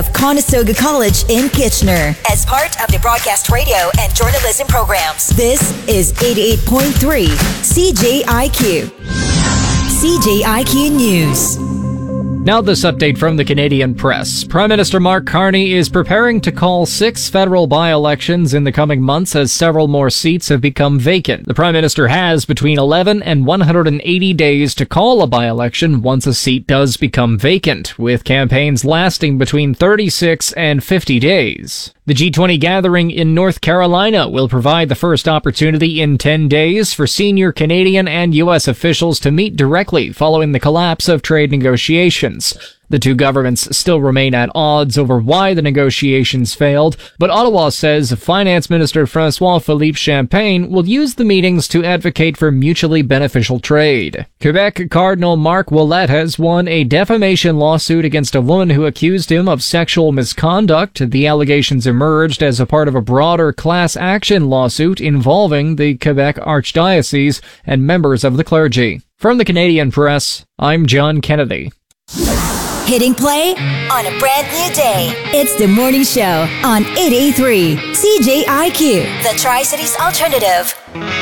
Conestoga College in Kitchener as part of the broadcast radio and journalism programs. This is 88.3 CJIQ. CJIQ News. Now this update from the Canadian press. Prime Minister Mark Carney is preparing to call 6 federal by-elections in the coming months as several more seats have become vacant. The Prime Minister has between 11 and 180 days to call a by-election once a seat does become vacant, with campaigns lasting between 36 and 50 days. The G20 gathering in North Carolina will provide the first opportunity in 10 days for senior Canadian and U.S. officials to meet directly following the collapse of trade negotiations. The two governments still remain at odds over why the negotiations failed, but Ottawa says Finance Minister François-Philippe Champagne will use the meetings to advocate for mutually beneficial trade. Quebec Cardinal Marc Ouellet has won a defamation lawsuit against a woman who accused him of sexual misconduct. The allegations emerged as a part of a broader class action lawsuit involving the Quebec Archdiocese and members of the clergy. From the Canadian Press, I'm John Kennedy. Hitting play on a brand new day. It's the morning show on 88.3 CJIQ, the Tri-Cities Alternative.